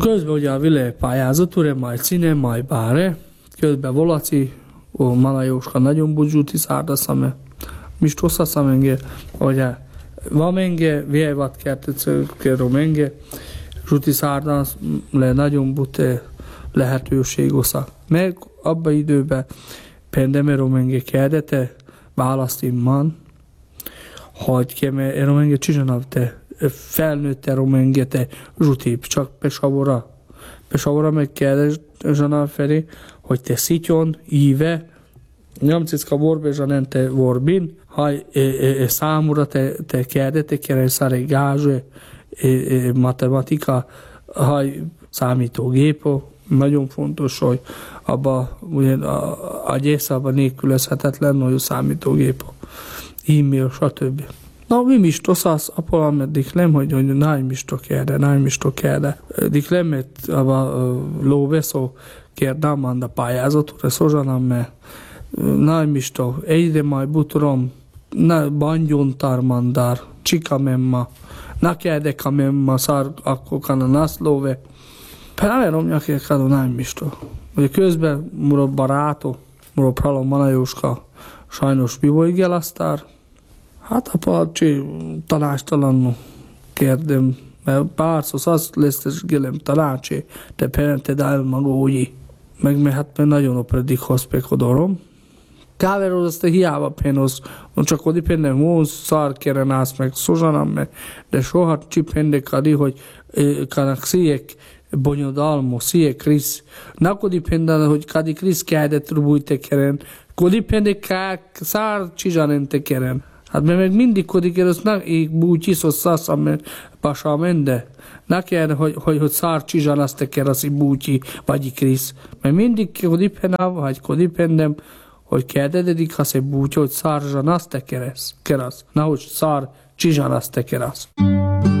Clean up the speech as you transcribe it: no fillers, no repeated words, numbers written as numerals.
Közben ugye a vile pályázature, majd cine, majd báre, közben volaci, Malajóska nagyon budzsúti szárdaszame, misto szaszamenge, ugye vamenge, vievat kertecőkero menge, zsuti szárdasz, le nagyon bute lehetőség osza. Meg abba időben pendemero menge kérdete, választimman, hogy keme eromenge csinálta felnőtte romengete zsutip, csak Pesavora meg kérdezsana felé, hogy te szityon, íve, nyomcicka vorbezsanente vorbin, hogy számúra te kérdete, kérem száre gázse, matematika, hogy számítógépo, nagyon fontos, hogy abba a gyészában nélkülözhetetlen, hogy a számítógépo, e-mail, stb. No, mi misto szász, apolám, diklem, hogy náj misto kérde. Diklem, mert abba lóveszó kérdám, manda pályázatura, szozsanám, mert náj misto, egyre majd buturom, bandjon tarmandár, csika memma, na kérde kamemma, szár akkor kana nasz lóve. Például nyakért kado náj misto. Ugye közben muro baráto, muro pralo Malajóska, sajnos mi volt gelasztár. Hát a palcsi tanástalanul kérdem, mert párszor azt lesz, gelem tanácsi, de pented el magógyi. Meg hát nagyon opredik hospékodorom. Káveroz azt hiába pénoz, csak odi pennem móz, szár keren ász meg szozsanam, de soha csipendek adi, hogy kanak szíjek bonyodalmo, szíjek krisz. Nakodi pendel, hogy kadi krisz kjádet rubújte keren, kodi pendek kák szár csizsanente keren. Hát mert meg mindig kodik el, azt így búcsiszol szaszam, pasamende. Ne kell, hogy szár csizsán azt teker, az búcsi, vagy krisz. Mert mindig kodipenav, vagy kodipendem, hogy kérdedik, ha se búcsi, hogy szár zsán azt teker, na, hogy szár csizsán azt teker.